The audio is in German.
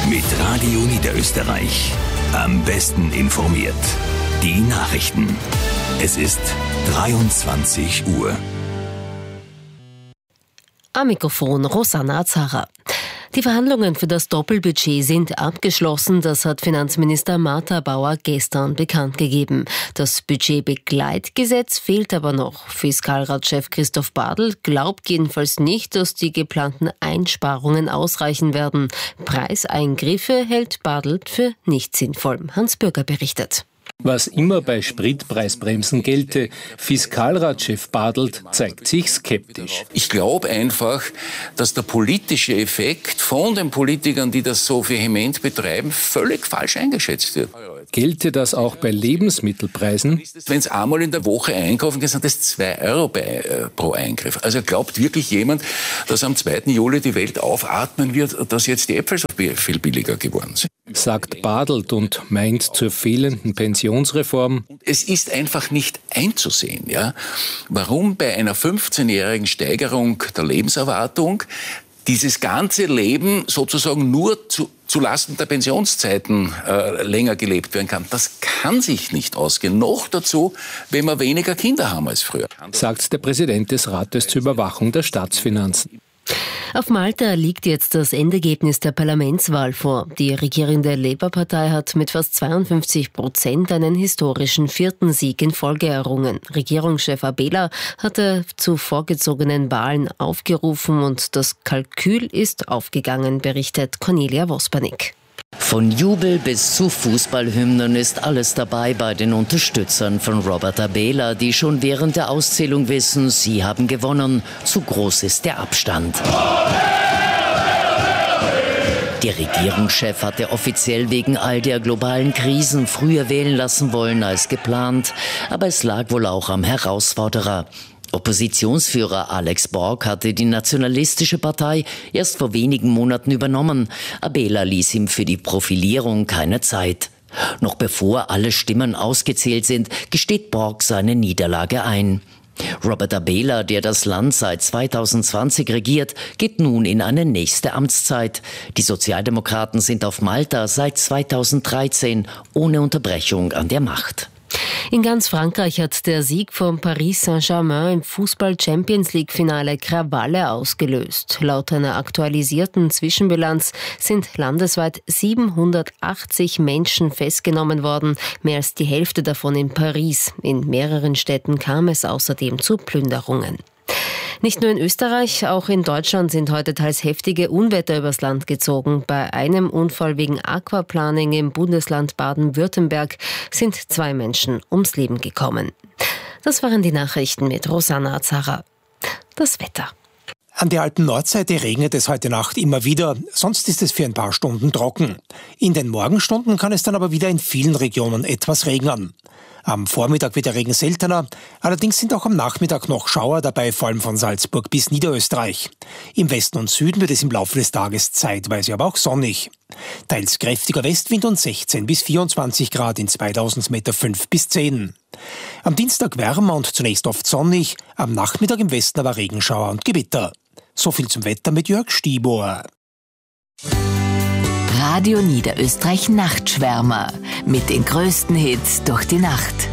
Mit Radio Niederösterreich. Am besten informiert. Die Nachrichten. Es ist 23 Uhr. Am Mikrofon Rosanna Azara. Die Verhandlungen für das Doppelbudget sind abgeschlossen, das hat Finanzminister Martha Bauer gestern bekannt gegeben. Das Budgetbegleitgesetz fehlt aber noch. Fiskalratschef Christoph Bartl glaubt jedenfalls nicht, dass die geplanten Einsparungen ausreichen werden. Preiseingriffe hält Bartl für nicht sinnvoll. Hans Bürger berichtet. Was immer bei Spritpreisbremsen gelte, Fiskalratschef Bartl zeigt sich skeptisch. Ich glaube einfach, dass der politische Effekt von den Politikern, die das so vehement betreiben, völlig falsch eingeschätzt wird. Gelte das auch bei Lebensmittelpreisen? Wenn Sie einmal in der Woche einkaufen gehen, sind das 2 Euro pro Eingriff. Also glaubt wirklich jemand, dass am 2. Juli die Welt aufatmen wird, dass jetzt die Äpfel so viel billiger geworden sind? Sagt Bartl und meint zur fehlenden Pensionsreform. Es ist einfach nicht einzusehen, ja, warum bei einer 15-jährigen Steigerung der Lebenserwartung dieses ganze Leben sozusagen nur zulasten der Pensionszeiten länger gelebt werden kann. Das kann sich nicht ausgehen. Noch dazu, wenn wir weniger Kinder haben als früher. Sagt der Präsident des Rates zur Überwachung der Staatsfinanzen. Auf Malta liegt jetzt das Endergebnis der Parlamentswahl vor. Die regierende Labour-Partei hat mit fast 52% einen historischen 4. Sieg in Folge errungen. Regierungschef Abela hatte zu vorgezogenen Wahlen aufgerufen und das Kalkül ist aufgegangen, berichtet Cornelia Wospanik. Von Jubel bis zu Fußballhymnen ist alles dabei bei den Unterstützern von Robert Abela, die schon während der Auszählung wissen, sie haben gewonnen. Zu groß ist der Abstand. Der Regierungschef hatte offiziell wegen all der globalen Krisen früher wählen lassen wollen als geplant, aber es lag wohl auch am Herausforderer. Oppositionsführer Alex Borg hatte die nationalistische Partei erst vor wenigen Monaten übernommen. Abela ließ ihm für die Profilierung keine Zeit. Noch bevor alle Stimmen ausgezählt sind, gesteht Borg seine Niederlage ein. Robert Abela, der das Land seit 2020 regiert, geht nun in eine nächste Amtszeit. Die Sozialdemokraten sind auf Malta seit 2013 ohne Unterbrechung an der Macht. In ganz Frankreich hat der Sieg von Paris Saint-Germain im Fußball-Champions-League-Finale Krawalle ausgelöst. Laut einer aktualisierten Zwischenbilanz sind landesweit 780 Menschen festgenommen worden, mehr als die Hälfte davon in Paris. In mehreren Städten kam es außerdem zu Plünderungen. Nicht nur in Österreich, auch in Deutschland sind heute teils heftige Unwetter übers Land gezogen. Bei einem Unfall wegen Aquaplaning im Bundesland Baden-Württemberg sind 2 Menschen ums Leben gekommen. Das waren die Nachrichten mit Rosanna Azara. Das Wetter. An der alten Nordseite regnet es heute Nacht immer wieder, sonst ist es für ein paar Stunden trocken. In den Morgenstunden kann es dann aber wieder in vielen Regionen etwas regnen. Am Vormittag wird der Regen seltener, allerdings sind auch am Nachmittag noch Schauer dabei, vor allem von Salzburg bis Niederösterreich. Im Westen und Süden wird es im Laufe des Tages zeitweise aber auch sonnig. Teils kräftiger Westwind und 16 bis 24 Grad, in 2000 Meter 5 bis 10. Am Dienstag wärmer und zunächst oft sonnig, am Nachmittag im Westen aber Regenschauer und Gewitter. So viel zum Wetter mit Jörg Stieber. Radio Niederösterreich Nachtschwärmer mit den größten Hits durch die Nacht.